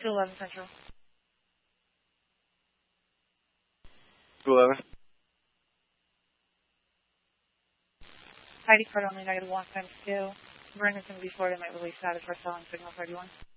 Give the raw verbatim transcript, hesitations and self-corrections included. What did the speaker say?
two eleven Central. two eleven. I D card only negative one times two. Brandon's going to be Florida might release status for selling signal thirty-one.